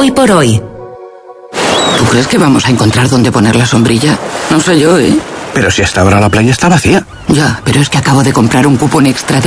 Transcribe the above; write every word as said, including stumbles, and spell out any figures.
Hoy por hoy. ¿Tú crees que vamos a encontrar dónde poner la sombrilla? No sé yo, ¿eh? Pero si hasta ahora la playa está vacía. Ya, pero es que acabo de comprar un cupón extra de